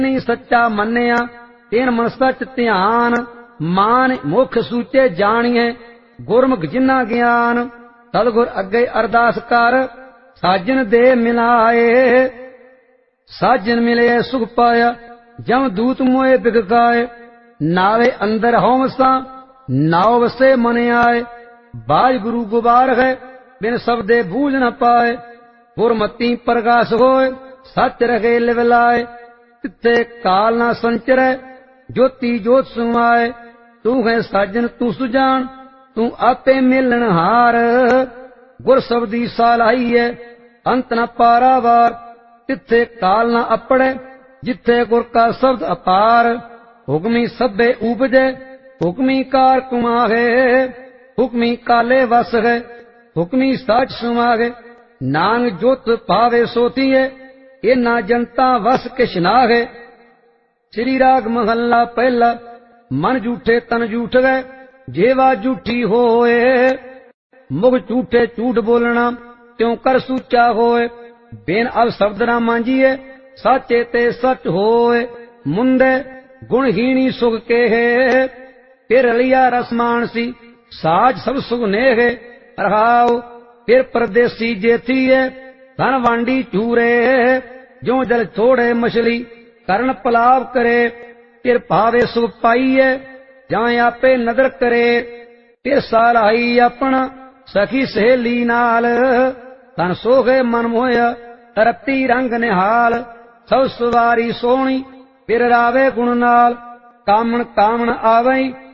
ਨਹੀਂ ਸੱਚਾ ਮੰਨਿਆ ਤੈਨ ਮਨ ਸੱਚ ਧਿਆਨ, ਮਾਨ ਮੁਖ ਸੂਚੇ ਜਾਣੀਏ ਗੁਰਮੁਖ ਜਿਨਾ ਗਿਆਨ। ਸਤਿਗੁਰ ਅੱਗੇ ਅਰਦਾਸ ਕਰ ਸਾਜਨ ਦੇ ਮਿਲਾਏ, ਸਾਜਨ ਮਿਲੇ ਸੁਖ ਪਾਇਆ ਜਮ ਦੂਤ ਮੋਏ ਬਿਗ ਗਾਏ। ਨਾਵੇ ਅੰਦਰ ਹਉਮਸਾ ਨਾਉ ਵਸੇ ਮਨ ਆਏ, ਬਾਜ ਗੁਰੂ ਗੁਬਾਰ ਹੈ ਬਿਨ ਸਬਦੇ ਬੂਝ ਨ ਪਾਏ। ਗੁਰਮਤੀ ਪ੍ਰਗਾਸ ਹੋਏ ਸੱਚ ਰਗੇ ਲਿਵ ਲਾਏ, ਤਿੱਥੇ ਕਾਲ ਨਾ ਸੰਚਰੈ ਜੋਤੀ ਜੋਤ ਸੁਮਾਏ। ਤੂੰ ਹੈ ਸਾਜਨ ਤੂੰ ਸੁਜਾਨ ਤੂੰ ਆਪੇ ਮਿਲਣ ਹਾਰ, ਗੁਰ ਸਬਦੀ ਸਾਲਾਈ ਹੈ ਅੰਤ ਨ ਪਾਰਾਵਾਰ। ਤਿੱਥੇ ਕਾਲ ਨਾ ਅਪੜੈ ਜਿੱਥੇ ਗੁਰ ਕਾ ਸ਼ਬਦ ਅਪਾਰ, ਹੁਕਮੀ ਸਭੇ ਉਪਜੈ ਹੁਕਮੀ ਕਾਰ ਕੁਮਾਹੇ। ਹੁਕਮੀ ਕਾਲੇ ਵਸ ਹੈ ਹੁਕਮੀ ਸੱਚ ਸੁਮਾਹੇ, ਨਾਨਕ ਜੋਤ ਪਾਵੇ ਸੋਤੀਏ ਇਨਾ ਜਨਤਾ ਵਸ ਕਿਛ ਨਾਹੇ। ਸ੍ਰੀ ਰਾਗ ਮਹੱਲਾ ਪਹਿਲਾ। ਮਨ ਝੂਠੇ ਤਨ ਝੂਠ ਗਏ ਜੇਵਾ ਝੂਠੀ ਹੋਏ, ਮੁਖ ਝੂਠੇ ਝੂਠ ਬੋਲਣਾ ਤਿਉ ਕਰ ਸੂਚਾ ਹੋਏ। ਬਿਨ ਅਵ ਸ਼ਬਦ ਨਾ ਮਾਂਜੀਏ ਸਾਚੇ ਤੇ ਸੱਚ ਹੋਏ, ਮੁੰਦੇ ਗੁਣਹੀਣੀ ਸੁਖ ਕੇਹੇ ਫਿਰ ਲਿਆ ਰਸਮਾਨ ਸੀ ਸਾਜ ਸਭ ਸੁਖ ਨੇਹੇ। ਰਹਾਉ ਫਿਰ ਪਰਦੇਸੀ ਜੇਥੀਏ ਧਨ ਵਾਂਡੀ ਚੂਰੇ, ਜੋ ਜਲ ਛੋੜੇ ਮਛਲੀ ਕਰਨ ਪਲਾਵ ਕਰੇ। ਫਿਰ ਭਾਵੇ ਸੁਖ ਪਾਈਏ ਜਾਂ ਆਪੇ ਨਦਰ ਕਰੇ, ਫਿਰ ਸਾਲਾਈ ਆਪਣਾ ਸਖੀ ਸਹੇਲੀ ਨਾਲ। ਤਨ ਸੋਹੇ ਮਨ ਮੋਇਆ ਰਤੀ ਰੰਗ ਨਿਹਾਲ, ਸਭ ਸਵਾਰੀ ਸੋਹਣੀ ਫਿਰ ਰਾਵੇ ਗੁਣ ਨਾਲ। ਕਾਮਣ ਕਾਮਣ ਆਵਈ